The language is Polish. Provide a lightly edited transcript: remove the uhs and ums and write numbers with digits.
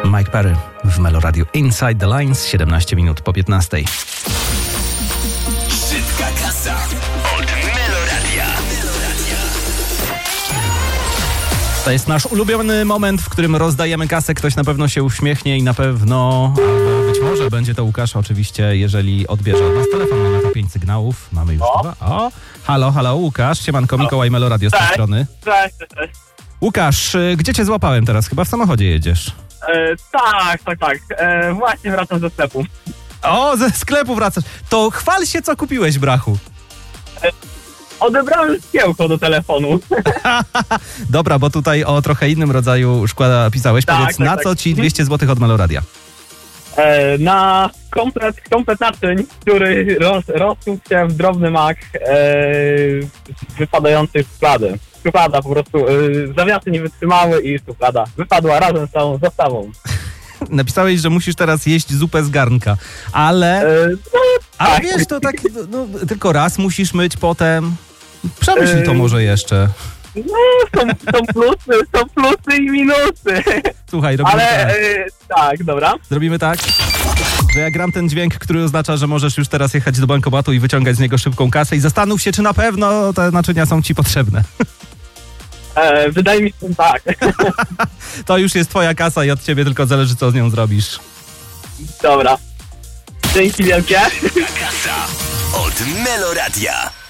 Mike Perry w Meloradiu Inside the Lines, 17 minut po 15. Szybka kasa od Meloradia. To jest nasz ulubiony moment, w którym rozdajemy kasę. Ktoś na pewno się uśmiechnie i na pewno, albo być może będzie to Łukasz oczywiście, jeżeli odbierze od nas telefon. Mamy tu 5 sygnałów. Mamy już chyba. O, halo, Łukasz. Siemanko, Mikołaj, Meloradio z tej strony. Cześć. Łukasz, gdzie cię złapałem teraz? Chyba w samochodzie jedziesz. Tak. Właśnie wracam ze sklepu. O, ze sklepu wracasz. To chwal się, co kupiłeś, brachu. Odebrałem szkiełko do telefonu. Dobra, bo tutaj o trochę innym rodzaju szkła pisałeś. Powiedz, na co ci 200 zł od Meloradia? Na komplet naczyń, który rozsuł się w drobny mak wypadającej szuflady. Szuflada po prostu, zawiasy nie wytrzymały i szuflada wypadła razem z całą zestawą. Napisałeś, że musisz teraz jeść zupę z garnka, ale Tak. wiesz, to tak tylko raz musisz myć potem. Przemyśl to może jeszcze. Są plusy i minusy. Słuchaj, robimy Ale tak. dobra. Zrobimy tak, że ja gram ten dźwięk, który oznacza, że możesz już teraz jechać do bankomatu i wyciągać z niego szybką kasę i zastanów się, czy na pewno te naczynia są ci potrzebne. Wydaje mi się, że tak. To już jest twoja kasa i od ciebie tylko zależy, co z nią zrobisz. Dobra. Dzięki wielkie. Kasa od Meloradia.